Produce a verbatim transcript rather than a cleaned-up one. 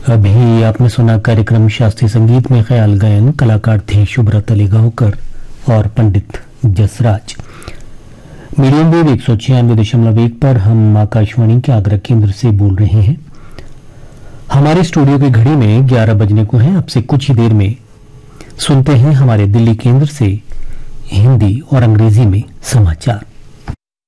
अभी आपने सुना कार्यक्रम शास्त्रीय संगीत में ख्याल गायन। कलाकार थे शुभ्रत अली गांवकर और पंडित जसराज। मीडियम वेव एक सौ छियानवे दशमलव एक पर हम आकाशवाणी के आगरा केंद्र से बोल रहे हैं। हमारे स्टूडियो की घड़ी में ग्यारह बजने को है। अब से कुछ ही देर में सुनते हैं हमारे दिल्ली केंद्र से हिंदी और अंग्रेजी में समाचार।